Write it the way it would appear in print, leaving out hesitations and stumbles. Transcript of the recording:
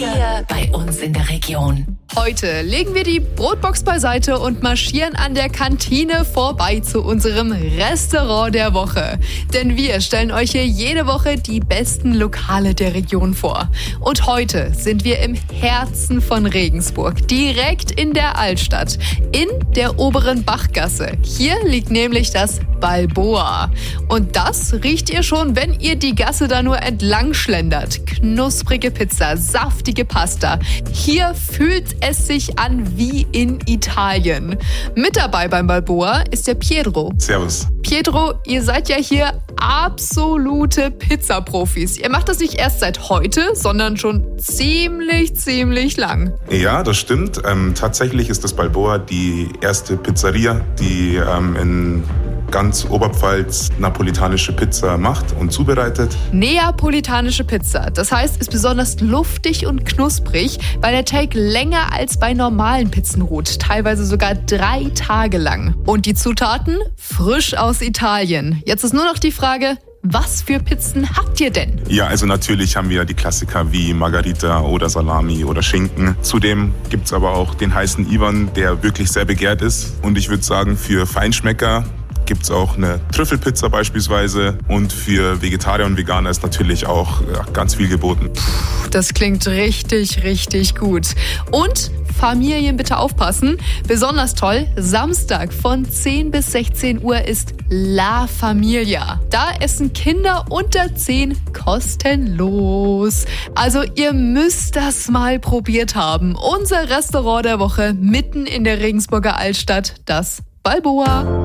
Hier bei uns in der Region. Heute legen wir die Brotbox beiseite und marschieren an der Kantine vorbei zu unserem Restaurant der Woche. Denn wir stellen euch hier jede Woche die besten Lokale der Region vor. Und heute sind wir im Herzen von Regensburg, direkt in der Altstadt, in der oberen Bachgasse. Hier liegt nämlich das Balboa. Und das riecht ihr schon, wenn ihr die Gasse da nur entlang schlendert. Knusprige Pizza, saftige Pasta. Hier fühlt es sich an wie in Italien. Mit dabei beim Balboa ist der Pietro. Servus. Pietro, ihr seid ja hier absolute Pizzaprofis. Ihr macht das nicht erst seit heute, sondern schon ziemlich lang. Ja, das stimmt. Tatsächlich ist das Balboa die erste Pizzeria, die in ganz Oberpfalz napolitanische Pizza macht und zubereitet. Neapolitanische Pizza, das heißt, ist besonders luftig und knusprig, weil der Teig länger als bei normalen Pizzen ruht, teilweise sogar 3 Tage lang. Und die Zutaten? Frisch aus Italien. Jetzt ist nur noch die Frage, was für Pizzen habt ihr denn? Ja, also natürlich haben wir die Klassiker wie Margarita oder Salami oder Schinken. Zudem gibt's aber auch den heißen Ivan, der wirklich sehr begehrt ist. Und ich würde sagen, für Feinschmecker gibt es auch eine Trüffelpizza beispielsweise. Und für Vegetarier und Veganer ist natürlich auch ganz viel geboten. Das klingt richtig gut. Und Familien bitte aufpassen. Besonders toll, Samstag von 10 bis 16 Uhr ist La Familia. Da essen Kinder unter 10 kostenlos. Also ihr müsst das mal probiert haben. Unser Restaurant der Woche mitten in der Regensburger Altstadt, das Balboa.